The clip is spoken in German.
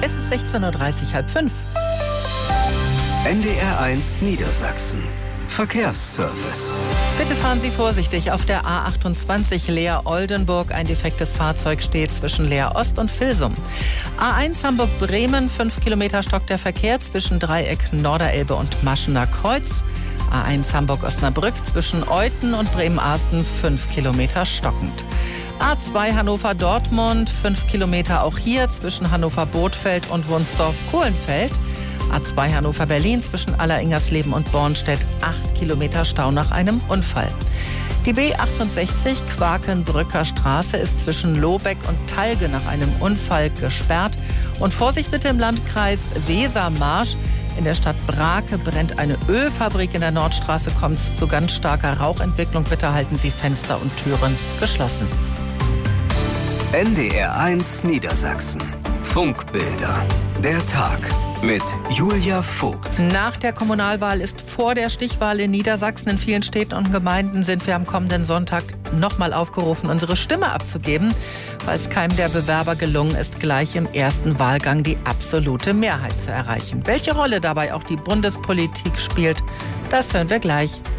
Es ist 16:30 Uhr, halb fünf. NDR1 Niedersachsen. Verkehrsservice. Bitte fahren Sie vorsichtig auf der A28 Leer-Oldenburg. Ein defektes Fahrzeug steht zwischen Leer Ost und Vilsum. A1 Hamburg-Bremen, 5 Kilometer stockt der Verkehr zwischen Dreieck Norderelbe und Maschener Kreuz. A1 Hamburg-Osnabrück zwischen Euthen und Bremen-Arsten, 5 Kilometer stockend. A2 Hannover-Dortmund, 5 Kilometer auch hier zwischen Hannover-Bothfeld und Wunsdorf-Kohlenfeld. A2 Hannover-Berlin zwischen Alleringersleben und Bornstedt, 8 Kilometer Stau nach einem Unfall. Die B68 Quakenbrücker Straße ist zwischen Lobeck und Talge nach einem Unfall gesperrt. Und Vorsicht bitte im Landkreis Wesermarsch. In der Stadt Brake brennt eine Ölfabrik. In der Nordstraße kommt es zu ganz starker Rauchentwicklung. Bitte halten Sie Fenster und Türen geschlossen. NDR1 Niedersachsen. Funkbilder. Der Tag mit Julia Vogt. Nach der Kommunalwahl ist vor der Stichwahl in Niedersachsen. In vielen Städten und Gemeinden sind wir am kommenden Sonntag nochmal aufgerufen, unsere Stimme abzugeben, weil es keinem der Bewerber gelungen ist, gleich im ersten Wahlgang die absolute Mehrheit zu erreichen. Welche Rolle dabei auch die Bundespolitik spielt, das hören wir gleich.